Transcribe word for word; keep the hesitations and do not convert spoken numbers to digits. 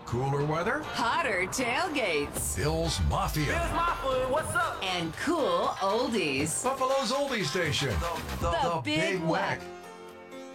Cooler weather? Hotter tailgates. Bill's Mafia. Here's my food. What's up? And cool oldies. Buffalo's Oldie Station. The, The Big Whack.